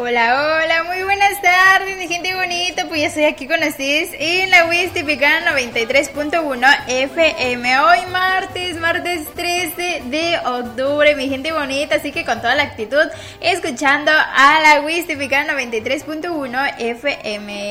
Hola, hola, muy buenas tardes, mi gente bonita. Pues ya estoy aquí con ustedes en la WIS Tipicana 93.1 FM. Hoy martes 13 de octubre, mi gente bonita. Así que con toda la actitud, escuchando a la WIS Tipicana 93.1 FM.